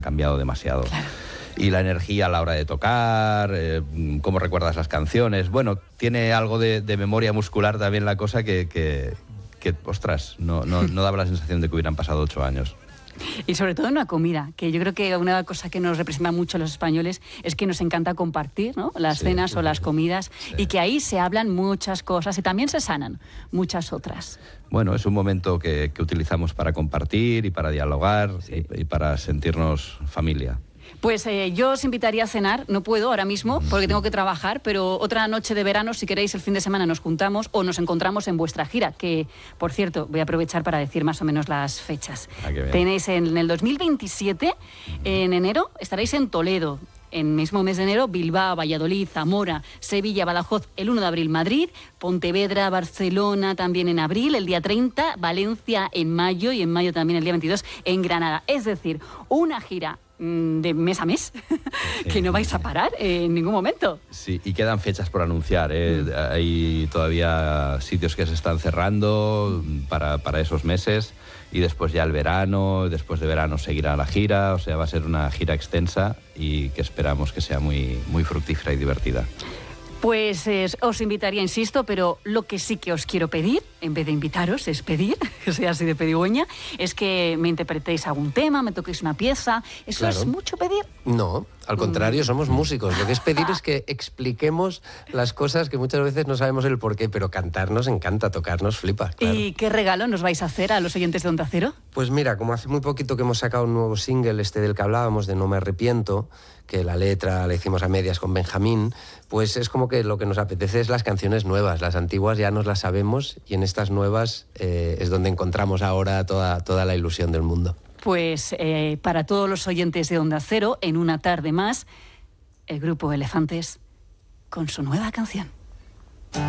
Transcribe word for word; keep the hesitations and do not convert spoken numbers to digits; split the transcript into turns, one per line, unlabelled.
cambiado demasiado.
Claro.
Y la energía a la hora de tocar, eh, cómo recuerdas las canciones. Bueno, tiene algo de, de memoria muscular también la cosa que, que, que ostras, no, no, no daba la sensación de que hubieran pasado ocho años.
Y sobre todo en la comida, que yo creo que una cosa que nos representa mucho a los españoles es que nos encanta compartir, ¿no? Las
Sí,
cenas
sí,
o las
sí.
comidas,
Sí.
y que ahí se hablan muchas cosas y también se sanan muchas otras.
Bueno, es un momento que, que utilizamos para compartir y para dialogar,
Sí.
y, y para sentirnos familia.
Pues eh, yo os invitaría a cenar, no puedo ahora mismo porque tengo que trabajar, pero otra noche de verano, si queréis, el fin de semana nos juntamos o nos encontramos en vuestra gira, que, por cierto, voy a aprovechar para decir más o menos las fechas.
Ah, qué bien.
Tenéis en el dos mil veintisiete, en enero, estaréis en Toledo. En mismo mes de enero, Bilbao, Valladolid, Zamora, Sevilla, Badajoz, el uno de abril, Madrid, Pontevedra, Barcelona también en abril, el día treinta, Valencia en mayo y en mayo también el día veintidós en Granada. Es decir, una gira mm, de mes a mes que no vais a parar en ningún momento.
Sí, y quedan fechas por anunciar, ¿eh? Mm. Hay todavía sitios que se están cerrando para, para esos meses, y después ya el verano, después de verano seguirá la gira, o sea, va a ser una gira extensa y que esperamos que sea muy, muy fructífera y divertida.
Pues eh, os invitaría, insisto, pero lo que sí que os quiero pedir, en vez de invitaros, es pedir, que soy así de pedigüeña, es que me interpretéis algún tema, me toquéis una pieza. ¿Eso
Claro.
es mucho pedir?
No, al contrario, somos músicos. Lo que es pedir es que expliquemos las cosas que muchas veces no sabemos el porqué, pero cantar nos encanta, tocar nos flipa. Claro.
¿Y qué regalo nos vais a hacer a los oyentes de Onda Cero?
Pues mira, como hace muy poquito que hemos sacado un nuevo single, este del que hablábamos, de No me arrepiento, que la letra la hicimos a medias con Benjamín, pues es como que lo que nos apetece es las canciones nuevas. Las antiguas ya nos las sabemos y en estas nuevas eh, es donde encontramos ahora toda, toda la ilusión del mundo.
Pues eh, para todos los oyentes de Onda Cero, en una tarde más, el grupo Elefantes con su nueva canción.